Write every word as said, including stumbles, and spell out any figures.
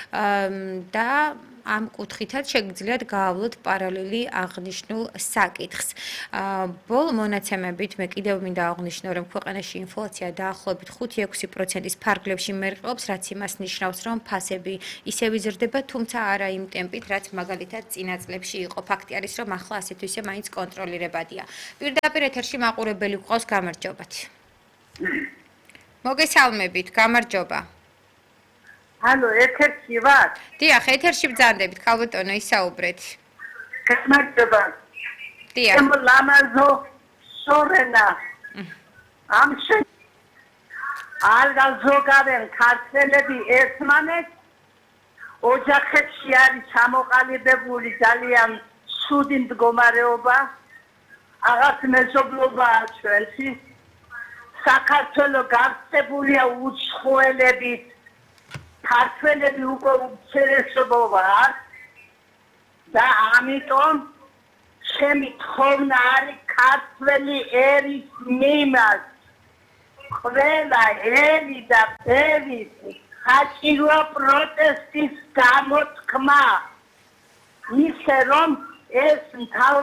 და ამ კუთხითაც შეგიძლიათ გაავლოთ პარალელი აღნიშნულ საკითხს. ბოლო მონაცემებით მე კიდევ მინდა აღვნიშნო, რომ ქვეყანაში ინფლაცია დაახლოებით ხუთი ექვსი პროცენტის ფარგლებში მერყეობს, რაც იმას ნიშნავს, რომ ფასები ისევ იზრდება, თუმცა არა იმ ტემპით, რაც მაგალითად წინა წლებში იყო. ფაქტი არის, რომ ახლა ასეთ ისე მაინც კონტროლირებადია. პირდაპირ ეთერში მაყურებელი გვყავს, გამარჯობათ. მოგესალმებით, გამარჯობა. Алло, ეთერში ვარ? დიახ, ეთერში ბრძანდებით, ქალბატონო, ისაუბრეთ. გამარჯობა. დიახ. ემო ლამაზო სორენა. ამ შენ ალგალ ზოგადენ ქართველები ერთმანეთს ოჯახებში არის ჩამოყალიბებული ძალიან ცუდი მდგომარეობა. აღარ მეზობლობაა ჩვენში. საქართველო გაქცებულია უცხოელებით. ქართველები უკვე უცერესობა ვარ და ამიტომ ჩემი თხოვნა არის ქართველი ერის მიმართ ყველა ერი და ბერის საჭიროა პროტესტის გამოთქმა ისე რომ ეს